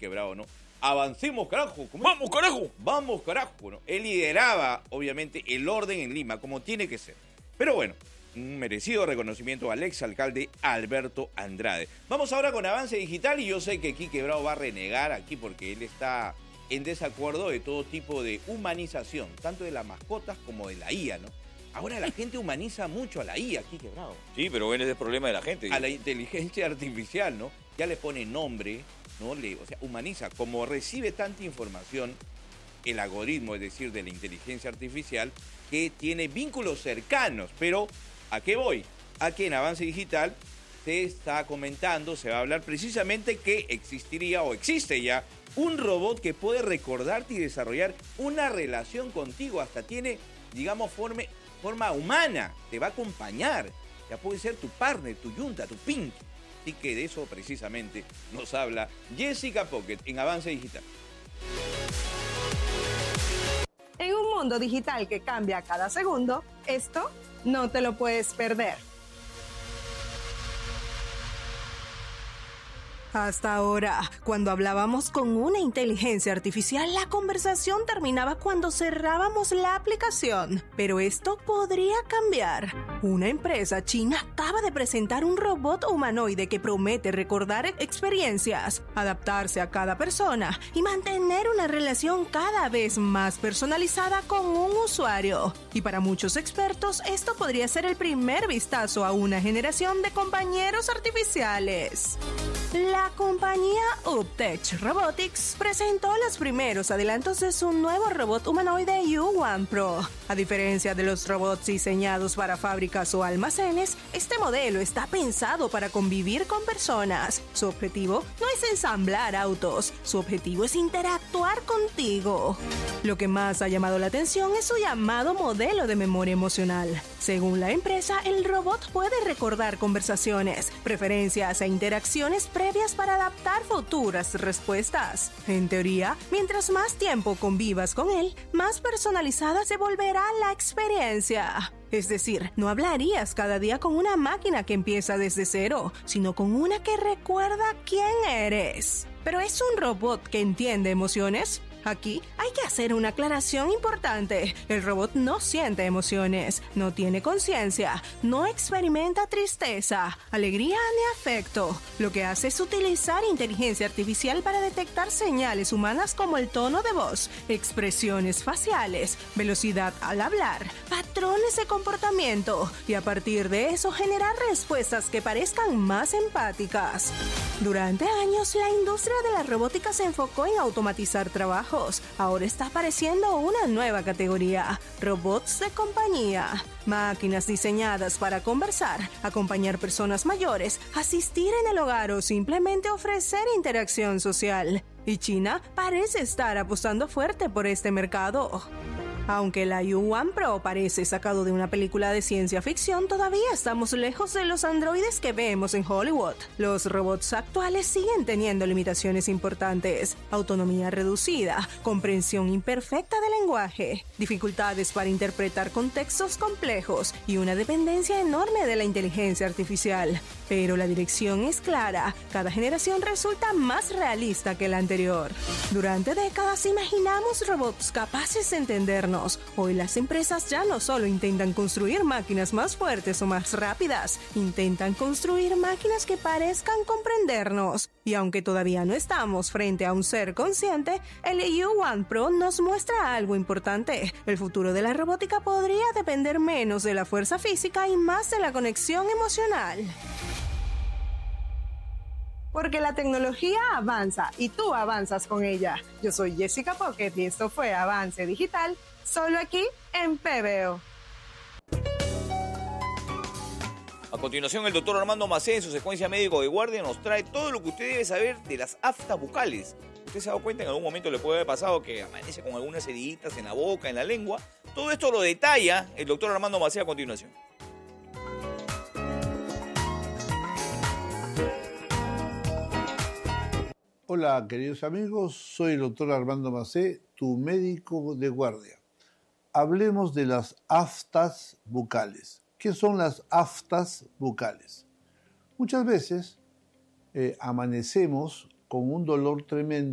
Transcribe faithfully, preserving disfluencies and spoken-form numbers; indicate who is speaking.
Speaker 1: Quique Bravo, ¿no? Avancemos, carajo. ¿Cómo?
Speaker 2: ¡Vamos, carajo!
Speaker 1: Vamos, carajo, ¿no? Él lideraba, obviamente, el orden en Lima, como tiene que ser. Pero bueno, un merecido reconocimiento al exalcalde Alberto Andrade. Vamos ahora con Avance Digital, y yo sé que Quique Bravo va a renegar aquí porque él está en desacuerdo de todo tipo de humanización, tanto de las mascotas como de la I A, ¿no? Ahora la gente humaniza mucho a la I A, Quique Bravo.
Speaker 2: Sí, pero ven, ese es el problema de la gente.
Speaker 1: A la inteligencia artificial, ¿no? Ya le pone nombre, ¿no? Le, o sea, humaniza. Como recibe tanta información, el algoritmo, es decir, de la inteligencia artificial, que tiene vínculos cercanos. Pero, ¿a qué voy? A que en Avance Digital se está comentando, se va a hablar precisamente que existiría o existe ya un robot que puede recordarte y desarrollar una relación contigo. Hasta tiene, digamos, forma, forma humana. Te va a acompañar. Ya puede ser tu partner, tu yunta, tu pink. Así que de eso precisamente nos habla Jessica Pocket en Avance Digital.
Speaker 3: En un mundo digital que cambia cada segundo, esto no te lo puedes perder. Hasta ahora, cuando hablábamos con una inteligencia artificial, la conversación terminaba cuando cerrábamos la aplicación. Pero esto podría cambiar. Una empresa china acaba de presentar un robot humanoide que promete recordar experiencias, adaptarse a cada persona y mantener una relación cada vez más personalizada con un usuario. Y para muchos expertos, esto podría ser el primer vistazo a una generación de compañeros artificiales. La compañía Uptech Robotics presentó los primeros adelantos de su nuevo robot humanoide U uno Pro. A diferencia de los robots diseñados para fábricas o almacenes, este modelo está pensado para convivir con personas. Su objetivo no es ensamblar autos, su objetivo es interactuar contigo. Lo que más ha llamado la atención es su llamado modelo de memoria emocional. Según la empresa, el robot puede recordar conversaciones, preferencias e interacciones previas para adaptar futuras respuestas. En teoría, mientras más tiempo convivas con él, más personalizada se volverá la experiencia. Es decir, no hablarías cada día con una máquina que empieza desde cero, sino con una que recuerda quién eres. ¿Pero es un robot que entiende emociones? Aquí hay que hacer una aclaración importante. El robot no siente emociones, no tiene conciencia, no experimenta tristeza, alegría ni afecto. Lo que hace es utilizar inteligencia artificial para detectar señales humanas como el tono de voz, expresiones faciales, velocidad al hablar, patrones de comportamiento y a partir de eso generar respuestas que parezcan más empáticas. Durante años, la industria de la robótica se enfocó en automatizar trabajo. Ahora está apareciendo una nueva categoría, robots de compañía. Máquinas diseñadas para conversar, acompañar personas mayores, asistir en el hogar o simplemente ofrecer interacción social. Y China parece estar apostando fuerte por este mercado. Aunque el U uno Pro parece sacado de una película de ciencia ficción, todavía estamos lejos de los androides que vemos en Hollywood. Los robots actuales siguen teniendo limitaciones importantes: autonomía reducida, comprensión imperfecta del lenguaje, dificultades para interpretar contextos complejos y una dependencia enorme de la inteligencia artificial. Pero la dirección es clara, cada generación resulta más realista que la anterior. Durante décadas imaginamos robots capaces de entendernos. Hoy las empresas ya no solo intentan construir máquinas más fuertes o más rápidas, intentan construir máquinas que parezcan comprendernos. Y aunque todavía no estamos frente a un ser consciente, el U uno Pro nos muestra algo importante. El futuro de la robótica podría depender menos de la fuerza física y más de la conexión emocional. Porque la tecnología avanza y tú avanzas con ella. Yo soy Jessica Pocket y esto fue Avance Digital, solo aquí en P B O.
Speaker 2: A continuación, el doctor Armando Macé, en su secuencia médico de guardia, nos trae todo lo que usted debe saber de las aftas bucales. ¿Usted se ha dado cuenta? En algún momento le puede haber pasado que amanece con algunas heriditas en la boca, en la lengua. Todo esto lo detalla el doctor Armando Macé a continuación.
Speaker 4: Hola, queridos amigos, soy el doctor Armando Macé, tu médico de guardia. Hablemos de las aftas bucales. ¿Qué son las aftas bucales? Muchas veces eh, amanecemos con un dolor tremendo